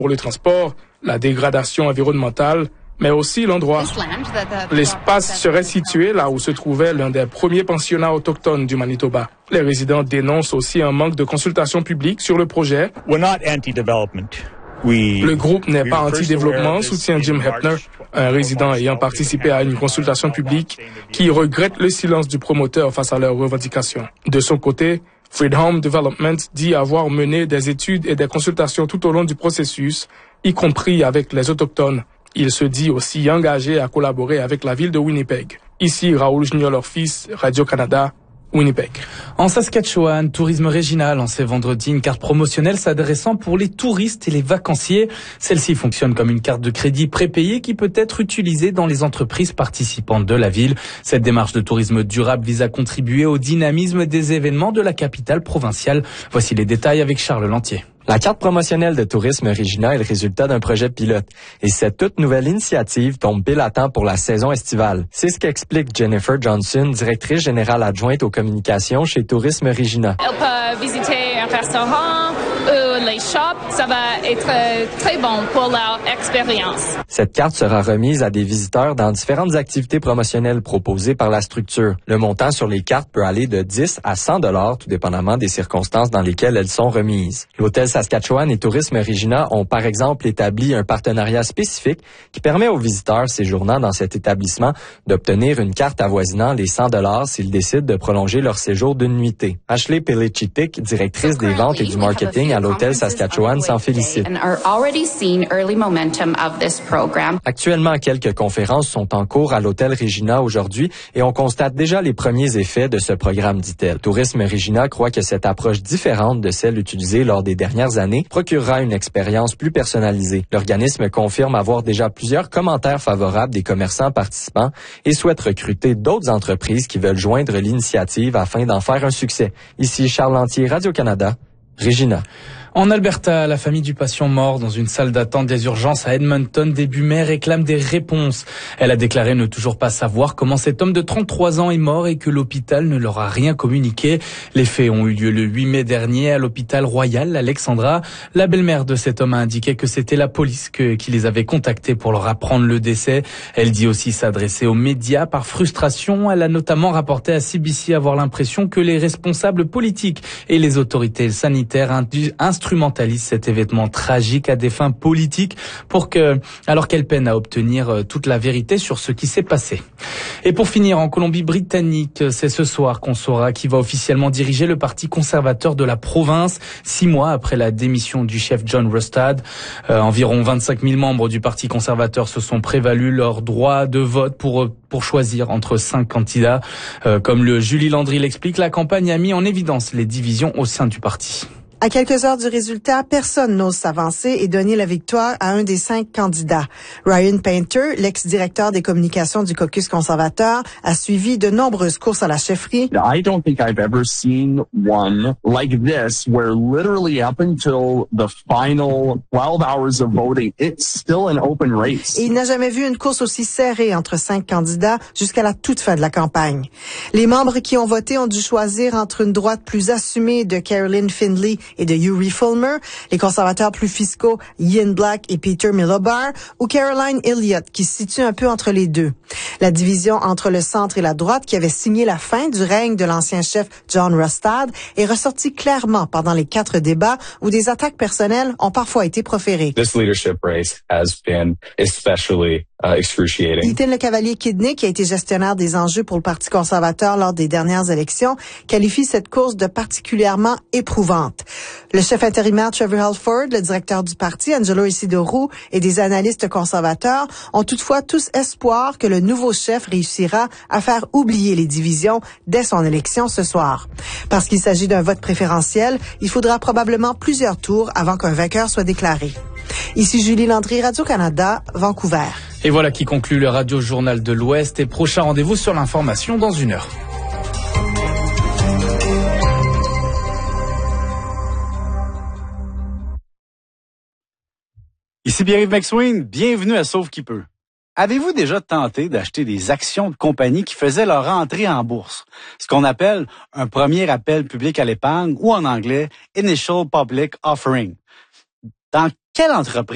pour le transport, la dégradation environnementale, mais aussi l'endroit. L'espace serait situé là où se trouvait l'un des premiers pensionnats autochtones du Manitoba. Les résidents dénoncent aussi un manque de consultation publique sur le projet. Le groupe n'est pas anti-développement, soutient Jim Hepner, un résident ayant participé à une consultation publique, qui regrette le silence du promoteur face à leurs revendications. De son côté, Freedom Development dit avoir mené des études et des consultations tout au long du processus, y compris avec les Autochtones. Il se dit aussi engagé à collaborer avec la ville de Winnipeg. Ici, Raoul Junior, leur fils, Radio-Canada, Winnipeg. En Saskatchewan, Tourisme Regina a lancé vendredi une carte promotionnelle s'adressant pour les touristes et les vacanciers. Celle-ci fonctionne comme une carte de crédit prépayée qui peut être utilisée dans les entreprises participantes de la ville. Cette démarche de tourisme durable vise à contribuer au dynamisme des événements de la capitale provinciale. Voici les détails avec Charles Lantier. La carte promotionnelle de Tourisme Regina est le résultat d'un projet pilote. Et cette toute nouvelle initiative tombe pile à temps pour la saison estivale. C'est ce qu'explique Jennifer Johnson, directrice générale adjointe aux communications chez Tourisme Regina. Elle peut visiter un restaurant ou les shops. Ça va être très bon pour leur expérience. Cette carte sera remise à des visiteurs dans différentes activités promotionnelles proposées par la structure. Le montant sur les cartes peut aller de 10 à 100 $, tout dépendamment des circonstances dans lesquelles elles sont remises. L'hôtel Saskatchewan et Tourisme Regina ont par exemple établi un partenariat spécifique qui permet aux visiteurs séjournant dans cet établissement d'obtenir une carte avoisinant les 100 $ s'ils décident de prolonger leur séjour d'une nuitée. Ashley Pelichitik, directrice des ventes et du marketing à l'hôtel Saskatchewan, s'en félicite. Actuellement, quelques conférences sont en cours à l'hôtel Regina aujourd'hui et on constate déjà les premiers effets de ce programme, dit-elle. Tourisme Regina croit que cette approche différente de celle utilisée lors des dernières années procurera une expérience plus personnalisée. L'organisme confirme avoir déjà plusieurs commentaires favorables des commerçants participants et souhaite recruter d'autres entreprises qui veulent joindre l'initiative afin d'en faire un succès. Ici Charles Lantier, Radio-Canada, Regina. En Alberta, la famille du patient mort dans une salle d'attente des urgences à Edmonton début mai réclame des réponses. Elle a déclaré ne toujours pas savoir comment cet homme de 33 ans est mort et que l'hôpital ne leur a rien communiqué. Les faits ont eu lieu le 8 mai dernier à l'hôpital Royal Alexandra. La belle-mère de cet homme a indiqué que c'était la police qui les avait contactés pour leur apprendre le décès. Elle dit aussi s'adresser aux médias par frustration. Elle a notamment rapporté à CBC avoir l'impression que les responsables politiques et les autorités sanitaires instrumentalise cet événement tragique à des fins politiques alors qu'elle peine à obtenir toute la vérité sur ce qui s'est passé. Et pour finir, en Colombie-Britannique, c'est ce soir qu'on saura qui va officiellement diriger le parti conservateur de la province, 6 mois après la démission du chef John Rustad. Environ 25 000 membres du parti conservateur se sont prévalus leur droit de vote pour choisir entre 5 candidats. Comme le Julie Landry l'explique, la campagne a mis en évidence les divisions au sein du parti. À quelques heures du résultat, personne n'ose s'avancer et donner la victoire à un des 5 candidats. Ryan Painter, l'ex-directeur des communications du caucus conservateur, a suivi de nombreuses courses à la chefferie. I don't think I've ever seen one like this, where literally up until the final 12 hours of voting, it's still an open race. Et il n'a jamais vu une course aussi serrée entre 5 candidats jusqu'à la toute fin de la campagne. Les membres qui ont voté ont dû choisir entre une droite plus assumée de Caroline Findlay et de Yuri Fulmer, les conservateurs plus fiscaux Ian Black et Peter Milobar, ou Caroline Elliott, qui se situe un peu entre les deux. La division entre le centre et la droite, qui avait signé la fin du règne de l'ancien chef John Rustad, est ressortie clairement pendant les 4 débats où des attaques personnelles ont parfois été proférées. This leadership race has been especially excruciating. Ethan Le Cavalier-Kidney, qui a été gestionnaire des enjeux pour le Parti conservateur lors des dernières élections, qualifie cette course de particulièrement éprouvante. Le chef intérimaire Trevor Halford, le directeur du parti Angelo Isidoro et des analystes conservateurs ont toutefois tous espoir que le nouveau chef réussira à faire oublier les divisions dès son élection ce soir. Parce qu'il s'agit d'un vote préférentiel, il faudra probablement plusieurs tours avant qu'un vainqueur soit déclaré. Ici Julie Landry, Radio-Canada, Vancouver. Et voilà qui conclut le Radio Journal de l'Ouest et prochain rendez-vous sur l'information dans 1 heure. Ici Pierre-Yves McSween, bienvenue à Sauve qui peut. Avez-vous déjà tenté d'acheter des actions de compagnies qui faisaient leur entrée en bourse? Ce qu'on appelle un premier appel public à l'épargne ou en anglais, Initial Public Offering. Dans quelle entreprise